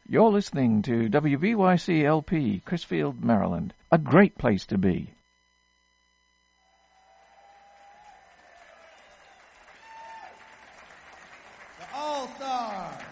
You're listening to WVYC LP, Crisfield, Maryland. A great place to be. The All-Stars.